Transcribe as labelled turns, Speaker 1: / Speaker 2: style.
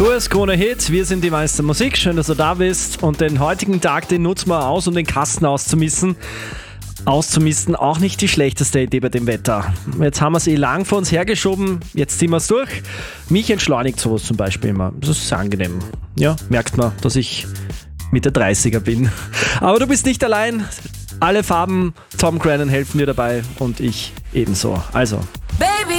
Speaker 1: Kurs, Krone Hit, wir sind die Meister Musik, schön, dass du da bist und den heutigen Tag, den nutzen wir aus, um den Kasten auszumisten. Auszumisten, auch nicht die schlechteste Idee bei dem Wetter. Jetzt haben wir es lang vor uns hergeschoben, jetzt ziehen wir es durch. Mich entschleunigt sowas zum Beispiel immer, das ist sehr angenehm. Ja, merkt man, dass ich Mitte 30er bin. Aber du bist nicht allein, alle Farben, Tom Grennan helfen dir dabei und ich ebenso. Also...